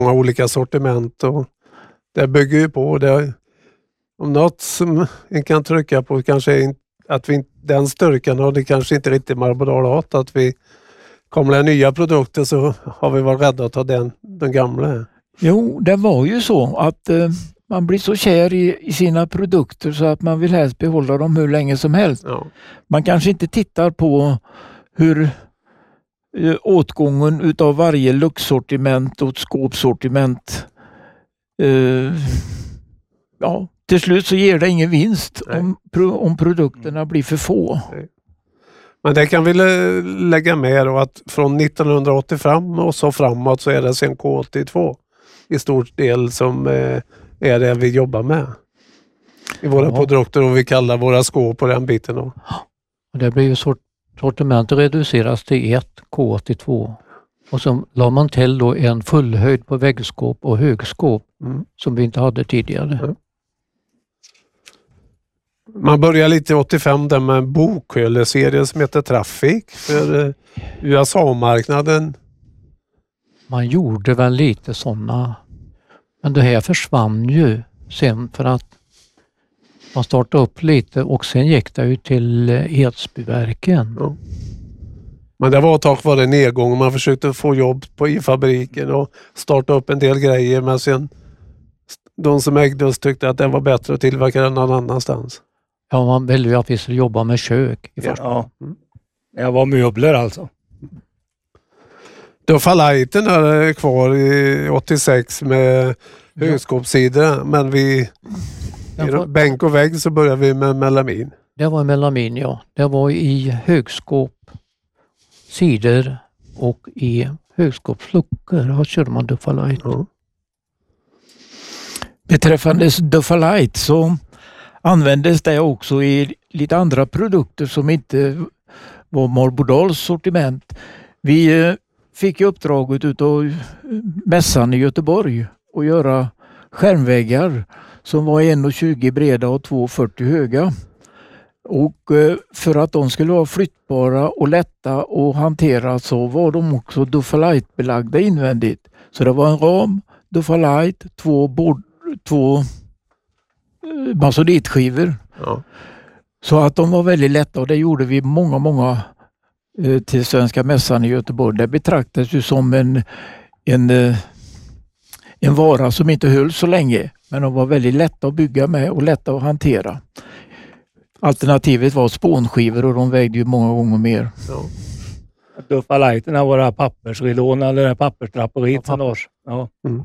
många olika sortiment och det bygger ju på det. Om något som en kan trycka på kanske är att vi den styrkan och det kanske inte riktigt Marbodal att vi kommer det nya produkter så har vi varit rädda att ta den gamla. Jo, det var ju så att man blir så kär i sina produkter så att man vill helst behålla dem hur länge som helst. Ja. Man kanske inte tittar på hur åtgången utav varje luxsortiment och skåpsortiment till slut så ger det ingen vinst om produkterna blir för få. Nej. Men det kan vi lägga med då att från 1985 och så framåt så är det sen K82 i stort del som är det vi jobbar med i våra produkter och vi kallar våra skåp på den biten. Då. Det blir ju sortimentet reduceras till 1 K82 och så la man till då en fullhöjd på väggskåp och högskåp som vi inte hade tidigare. Mm. Man börjar lite 85 där med en bokhylleserie som heter Traffic för USA-marknaden. Man gjorde väl lite sådana, men det här försvann ju sen för att man startade upp lite och sen gick det ju till Edsbyverken. Ja. Men det var tack vare nedgång. Man försökte få jobb i fabriken och starta upp en del grejer men sen de som ägde oss tyckte att det var bättre att tillverka den någon annanstans. Ja, man ville ju att vi skulle jobba med kök i första. Ja, det var möbler alltså. Duffalaiten är kvar i 86 med högskåpssidor men vi i bänk och vägg så började vi med melamin. Det var melamin, ja. Det var i högskåp, sidor och i högskåpsluckor. Här körde man Duffalite. Ja. Beträffande Duffalite så användes det också i lite andra produkter som inte var Marbodals sortiment. Vi fick uppdraget utav mässan i Göteborg att göra skärmväggar som var 1,20 breda och 2,40 höga. Och för att de skulle vara flyttbara och lätta att hantera så var de också Duffalite-belagda invändigt. Så det var en ram, Duffalite, två basoditskivor. Ja. Så att de var väldigt lätta och det gjorde vi många till Svenska mässan i Göteborg. Det betraktades ju som en vara som inte höll så länge. Men de var väldigt lätta att bygga med och lätta att hantera. Alternativet var spånskivor och de vägde ju många gånger mer. Ja. Duffaliterna var det här pappersrilån eller det här pappersdraperiet. Ja. Mm.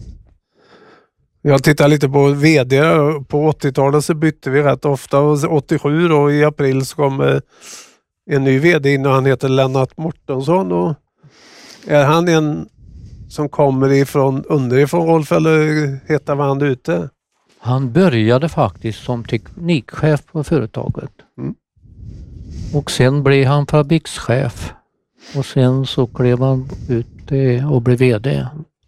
Jag tittar lite på vd. På 80-talet så bytte vi rätt ofta. Och 87 då i april så kom en ny vd in och han heter Lennart Mortensson. Och är han en som kommer underifrån Rolf eller heter han ute? Han började faktiskt som teknikchef på företaget. Mm. Och sen blev han fabrikschef. Och sen så klev han ut och blev vd.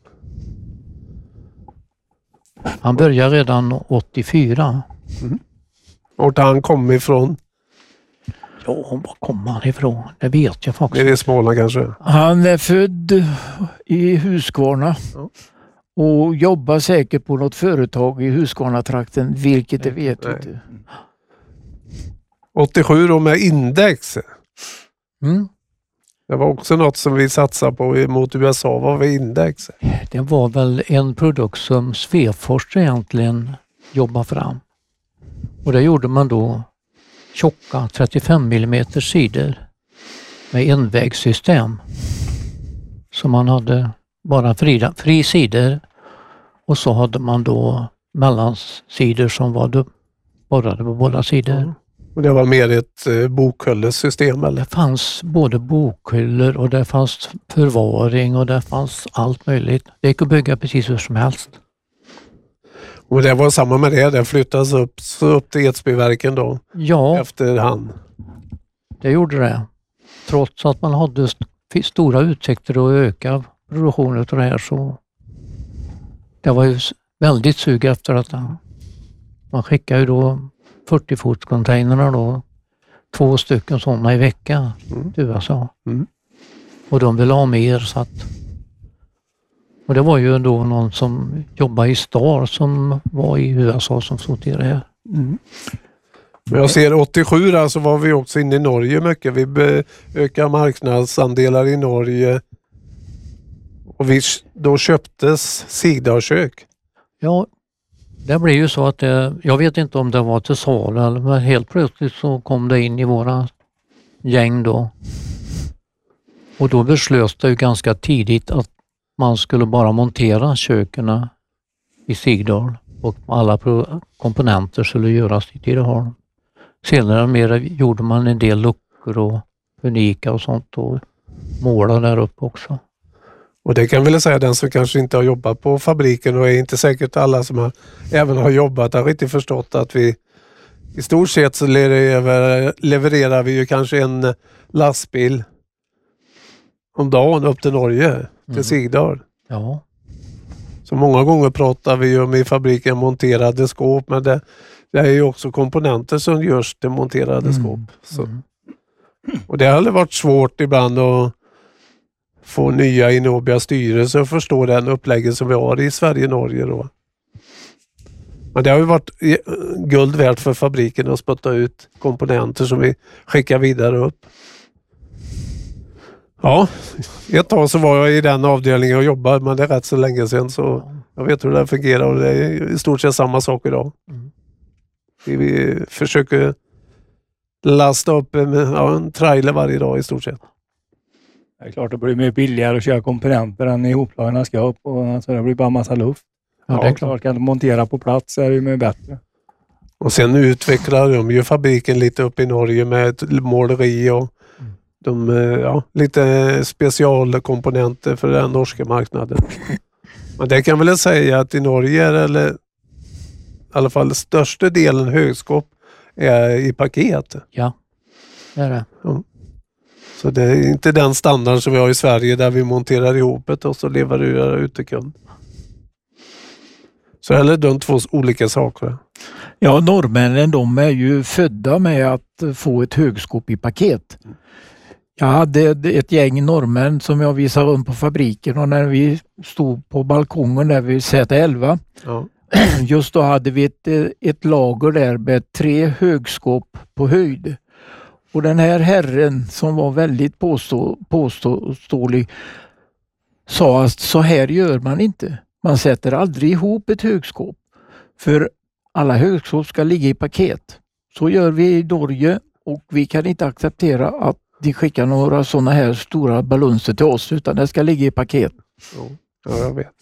Han började redan 84. Mm. Och han kom ifrån? Ja, var kom han ifrån? Det vet jag faktiskt. Är det Småland kanske? Han är född i Huskvarna. Ja. Och jobbar säkert på något företag i Huskvarna-trakten, vilket det vet jag inte. 87 då med Index. Mm. Det var också något som vi satsade på mot USA. Vad var Index? Det var väl en produkt som Svefors egentligen jobbade fram. Och det gjorde man då tjocka 35 mm sidor med envägssystem. Så man hade bara fri sidor och så hade man då mellansidor som var borrade på båda sidor. Mm. Och det var mer ett bokhyllesystem eller? Det fanns både bokhyllor och det fanns förvaring och det fanns allt möjligt. Det gick att bygga precis hur som helst. Och det var samma med det? Det flyttades upp till Edsbyverken då? Ja. Efterhand? Det gjorde det. Trots att man hade stora utsikter att öka produktionen av det här så det var ju väldigt sug efter att man skickade ju då 40-fotscontainerna då 2 stycken sådana i veckan till USA. Mm. Och de ville ha mer så att Och det var ju då någon som jobbade i Star som var i USA som sorterade här. Men jag ser 87 där så var vi också inne i Norge mycket. Vi ökade marknadsandelar i Norge. Och då köptes Sigdalskök. Ja, det blev ju så att jag vet inte om det var till salu, men helt plötsligt så kom det in i våra gäng då. Och då beslöts det ju ganska tidigt att man skulle bara montera köken i Sigdal och alla komponenter skulle göras i Tidaholm. Senare mer gjorde man en del luckor och unika och sånt och måla där uppe också. Och det kan väl säga den som kanske inte har jobbat på fabriken och är inte säkert alla som även har jobbat har riktigt förstått att vi i stort sett så levererar vi ju kanske en lastbil om dagen upp till Norge, till Sigdal. Ja. Så många gånger pratar vi om i fabriken monterade skåp, men det är ju också komponenter som görs till monterade skåp. Så. Och det har aldrig varit svårt ibland att få nya Inobia styrelser och förstå den upplägget som vi har i Sverige-Norge då. Men det har ju varit guld värt för fabriken att spotta ut komponenter som vi skickar vidare upp. Ja, ett tag så var jag i den avdelningen och jobbade, men det är rätt så länge sedan så jag vet hur det fungerar och det är i stort sett samma sak idag. Vi försöker lasta upp en trailer varje dag i stort sett. Det är klart det blir mer billigare att köra komponenter än ihoplagna skåp och alltså det blir bara massa luft. Ja, det är klart. Kan du montera på plats är det ju bättre. Och sen utvecklar de ju fabriken lite upp i Norge med ett måleri och lite specialkomponenter för den norska marknaden. Men det kan väl säga att i Norge är det, eller i alla fall största delen högskåp är i paket. Ja, det är det. Ja. Så det är inte den standard som vi har i Sverige där vi monterar ihop det och så levererar ut till kund. Så är det de två olika saker. Ja, norrmännen de är ju födda med att få ett högskåp i paket. Jag hade ett gäng norrmän som jag visade runt på fabriken och när vi stod på balkongen där vid Z11 just då hade vi ett lager där med 3 högskåp på höjd. Och den här herren som var väldigt påståelig sa att så här gör man inte. Man sätter aldrig ihop ett högskåp. För alla högskåp ska ligga i paket. Så gör vi i Norge och vi kan inte acceptera att de skickar några sådana här stora balunser till oss utan det ska ligga i paket. Ja, jag vet.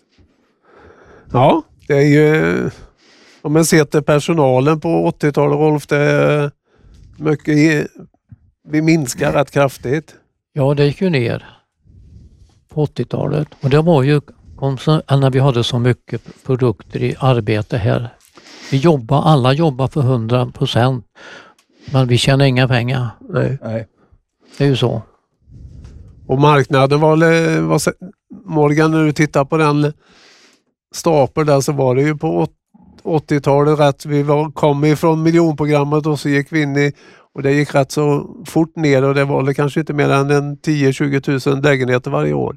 Ja, det är ju om man ser till personalen på 80-talet, Rolf, det är mycket vi minskar rätt kraftigt. Ja, det gick ju ner på 80-talet och det var ju när vi hade så mycket produkter i arbete här. Alla jobbar för 100%, men vi tjänar inga pengar. Nej. Det är ju så. Och marknaden var Morgan, när du tittar på den stapeln där så var det ju på 80-talet rätt. Vi kom ifrån miljonprogrammet och så gick vi in i och det gick rätt så fort ner och det var kanske inte mer än 10-20 000 lägenheter varje år.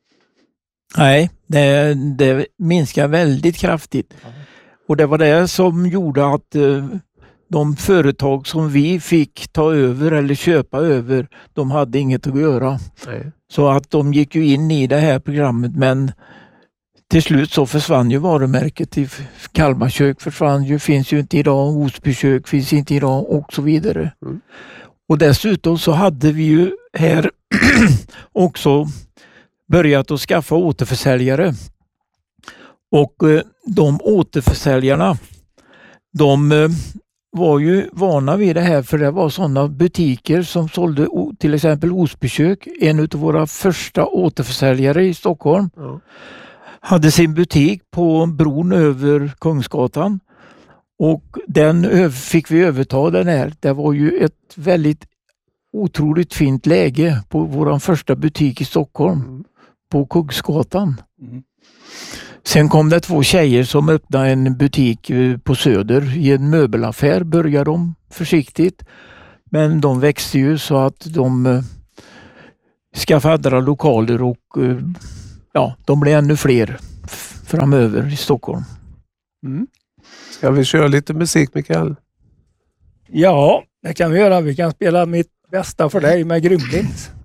Nej, det minskar väldigt kraftigt. Och det var det som gjorde att de företag som vi fick ta över eller köpa över, de hade inget att göra. Nej. Så att de gick ju in i det här programmet, men till slut så försvann ju varumärket. Kalmarkök försvann ju, finns ju inte idag, Osbykök finns inte idag och så vidare. Och dessutom så hade vi ju här också börjat att skaffa återförsäljare. Och de återförsäljarna, de var ju vana vid det här för det var sådana butiker som sålde till exempel Osbykök, en av våra första återförsäljare i Stockholm. Hade sin butik på bron över Kungsgatan och den fick vi överta den här. Det var ju ett väldigt otroligt fint läge på vår första butik i Stockholm på Kungsgatan. Sen kom det 2 tjejer som öppnade en butik på Söder i en möbelaffär. Började de försiktigt. Men de växte ju så att de skaffade andra lokaler och ja, de blir ännu fler framöver i Stockholm. Ska vi köra lite musik, Mikael? Ja, det kan vi göra. Vi kan spela Mitt bästa för dig med Grymlings.